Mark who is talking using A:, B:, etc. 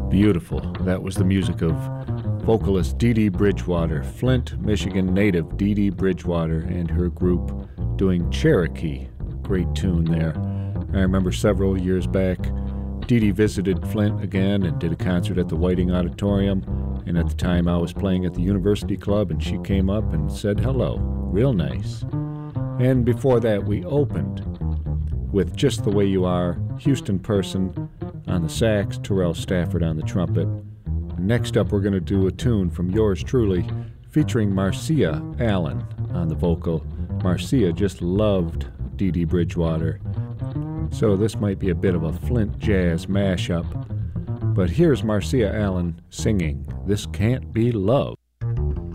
A: Beautiful. That was the music of vocalist Dee Dee Bridgewater, Flint, Michigan native Dee Dee Bridgewater, and her group doing Cherokee. Great tune there. I remember several years back, Dee Dee visited Flint again and did a concert at the Whiting Auditorium, and at the time I was playing at the University Club, and she came up and said hello. Real nice. And before that, we opened with Just the Way You Are, Houston Person on the sax, Terrell Stafford on the trumpet. Next up, we're going to do a tune from yours truly, featuring Marcia Allen on the vocal. Marcia just loved Dee Dee Bridgewater, so this might be a bit of a Flint jazz mashup. But here's Marcia Allen singing This Can't Be Love.